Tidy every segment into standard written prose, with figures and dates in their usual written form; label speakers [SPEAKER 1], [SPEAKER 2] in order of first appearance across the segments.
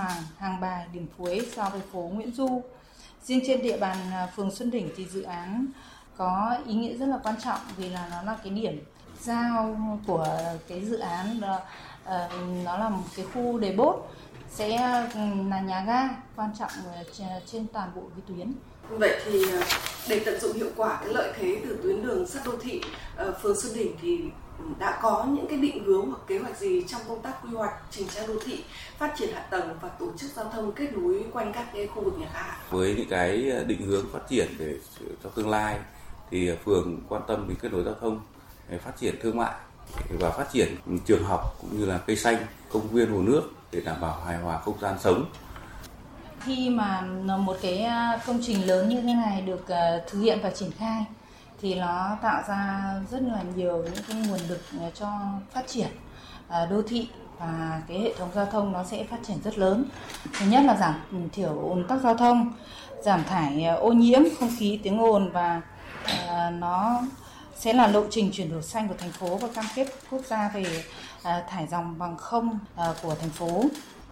[SPEAKER 1] Hoàng, Hàng Bài, Điểm Phuối so với phố Nguyễn Du. Riêng trên địa bàn phường Xuân Đỉnh thì dự án có ý nghĩa rất là quan trọng vì là nó là cái điểm giao của cái dự án, nó là một cái khu depot, sẽ là nhà ga quan trọng trên toàn bộ cái tuyến.
[SPEAKER 2] Vậy thì để tận dụng hiệu quả cái lợi thế từ tuyến đường sắt đô thị, phường Xuân Đỉnh thì đã có những cái định hướng hoặc kế hoạch gì trong công tác quy hoạch chỉnh trang đô thị, phát triển hạ tầng và tổ chức giao thông kết nối quanh các cái khu vực nhà ga?
[SPEAKER 3] Với những cái định hướng phát triển để cho tương lai thì phường quan tâm đến kết nối giao thông, phát triển thương mại và phát triển trường học cũng như là cây xanh, công viên, hồ nước để đảm bảo hài hòa không gian sống.
[SPEAKER 1] Khi mà một cái công trình lớn như thế này được thực hiện và triển khai thì nó tạo ra rất là nhiều những cái nguồn lực cho phát triển đô thị, và cái hệ thống giao thông nó sẽ phát triển rất lớn. Thứ nhất là giảm thiểu ùn tắc giao thông, giảm thải ô nhiễm không khí, tiếng ồn, và nó sẽ là lộ trình chuyển đổi xanh của thành phố và cam kết quốc gia về thải dòng bằng không của thành phố.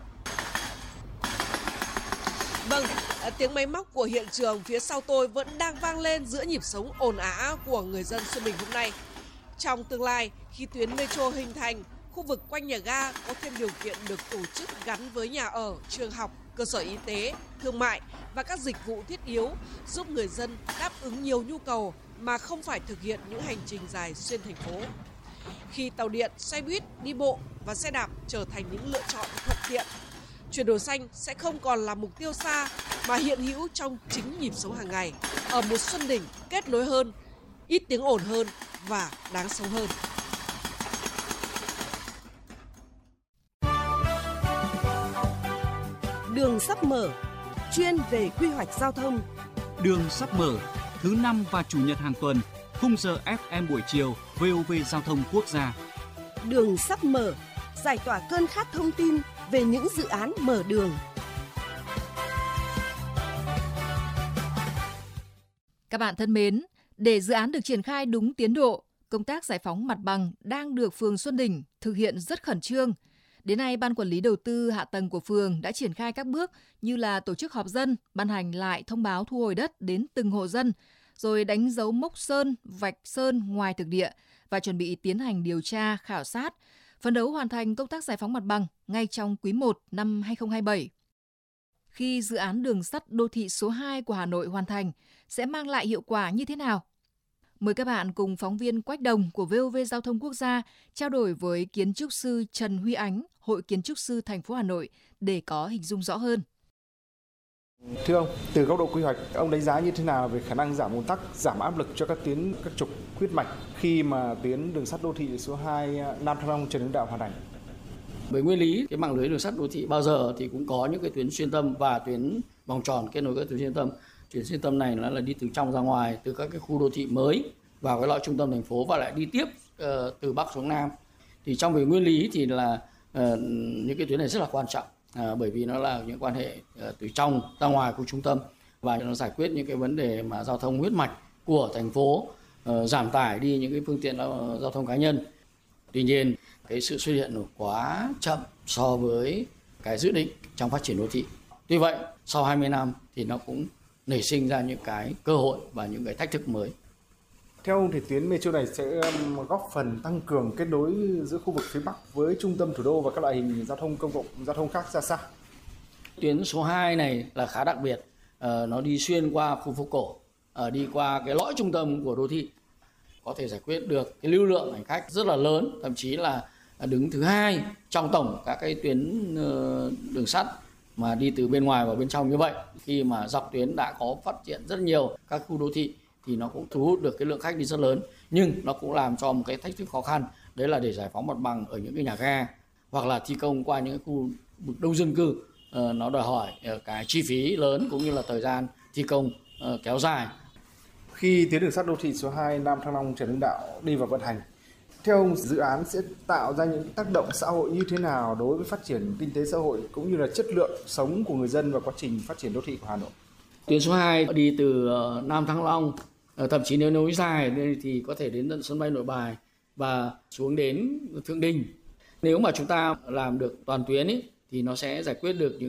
[SPEAKER 4] Vâng, tiếng máy móc của hiện trường phía sau tôi vẫn đang vang lên giữa nhịp sống ồn ào của người dân Xuân Đỉnh hôm nay. Trong tương lai, khi tuyến metro hình thành, khu vực quanh nhà ga có thêm điều kiện được tổ chức gắn với nhà ở, trường học, cơ sở y tế, thương mại và các dịch vụ thiết yếu, giúp người dân đáp ứng nhiều nhu cầu mà không phải thực hiện những hành trình dài xuyên thành phố. Khi tàu điện, xe buýt, đi bộ và xe đạp trở thành những lựa chọn thuận tiện, chuyển đổi xanh sẽ không còn là mục tiêu xa mà hiện hữu trong chính nhịp sống hàng ngày, ở một Xuân Đỉnh kết nối hơn, ít tiếng ồn hơn và đáng sống hơn.
[SPEAKER 5] Đường sắp mở, chuyên về quy hoạch giao thông.
[SPEAKER 6] Đường sắp mở, thứ 5 và chủ nhật hàng tuần, khung giờ FM buổi chiều, VOV Giao thông Quốc gia.
[SPEAKER 5] Đường sắp mở, giải tỏa cơn khát thông tin về những dự án mở đường.
[SPEAKER 7] Các bạn thân mến, để dự án được triển khai đúng tiến độ, công tác giải phóng mặt bằng đang được phường Xuân Đỉnh thực hiện rất khẩn trương. Đến nay, Ban Quản lý Đầu tư Hạ tầng của phường đã triển khai các bước như là tổ chức họp dân, ban hành lại thông báo thu hồi đất đến từng hộ dân, rồi đánh dấu mốc sơn, vạch sơn ngoài thực địa và chuẩn bị tiến hành điều tra, khảo sát, phấn đấu hoàn thành công tác giải phóng mặt bằng ngay trong quý 1 năm 2027. Khi dự án đường sắt đô thị số 2 của Hà Nội hoàn thành, sẽ mang lại hiệu quả như thế nào? Mời các bạn cùng phóng viên Quách Đồng của VOV Giao thông Quốc gia trao đổi với kiến trúc sư Trần Huy Ánh, Hội Kiến trúc sư thành phố Hà Nội để có hình dung rõ hơn.
[SPEAKER 8] Thưa ông, từ góc độ quy hoạch, ông đánh giá như thế nào về khả năng giảm ùn tắc, giảm áp lực cho các tuyến, các trục huyết mạch khi mà tuyến đường sắt đô thị số 2 Nam Thăng Long Trần Hưng Đạo hoàn thành?
[SPEAKER 9] Với nguyên lý, cái mạng lưới đường sắt đô thị bao giờ thì cũng có những cái tuyến xuyên tâm và tuyến vòng tròn kết nối các tuyến xuyên tâm. Tuyến xuyên tâm này nó là đi từ trong ra ngoài, từ các cái khu đô thị mới vào cái lõi trung tâm thành phố và lại đi tiếp từ Bắc xuống Nam. Thì trong về nguyên lý thì là những cái tuyến này rất là quan trọng, bởi vì nó là những quan hệ từ trong ra ngoài khu trung tâm và nó giải quyết những cái vấn đề mà giao thông huyết mạch của thành phố, giảm tải đi những cái phương tiện giao thông cá nhân. Tuy nhiên, cái sự xuất hiện quá chậm so với cái dự định trong phát triển đô thị. Tuy vậy, sau 20 năm thì nó cũng nảy sinh ra những cái cơ hội và những cái thách thức mới.
[SPEAKER 8] Theo ông thì tuyến metro này sẽ góp phần tăng cường kết nối giữa khu vực phía Bắc với trung tâm thủ đô và các loại hình giao thông công cộng, giao thông khác ra sao?
[SPEAKER 9] Tuyến số 2 này là khá đặc biệt, nó đi xuyên qua khu phố cổ, đi qua cái lõi trung tâm của đô thị, có thể giải quyết được cái lưu lượng hành khách rất là lớn, thậm chí là đứng thứ 2 trong tổng các cái tuyến đường sắt mà đi từ bên ngoài vào bên trong như vậy. Khi mà dọc tuyến đã có phát triển rất nhiều các khu đô thị thì nó cũng thu hút được cái lượng khách đi rất lớn, nhưng nó cũng làm cho một cái thách thức khó khăn, đấy là để giải phóng mặt bằng ở những cái nhà ga hoặc là thi công qua những khu vực đông dân cư, nó đòi hỏi cái chi phí lớn cũng như là thời gian thi công kéo dài.
[SPEAKER 8] Khi tuyến đường sắt đô thị số 2 Nam Thăng Long Trần Hưng Đạo đi vào vận hành, theo ông, dự án sẽ tạo ra những tác động xã hội như thế nào đối với phát triển kinh tế xã hội cũng như là chất lượng sống của người dân và quá trình phát triển đô thị của Hà Nội?
[SPEAKER 9] Tuyến số 2 đi từ Nam Thăng Long, thậm chí nếu nối dài thì có thể đến tận sân bay Nội Bài và xuống đến Thượng Đình. Nếu mà chúng ta làm được toàn tuyến thì nó sẽ giải quyết được những